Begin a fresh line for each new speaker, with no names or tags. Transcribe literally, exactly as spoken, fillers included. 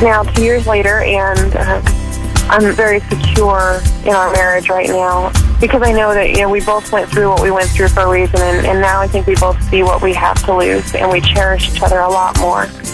now two years later, and uh, I'm very secure in our marriage right now because I know that, you know, we both went through what we went through for a reason, and, and now I think we both see what we have to lose, and we cherish each other a lot more.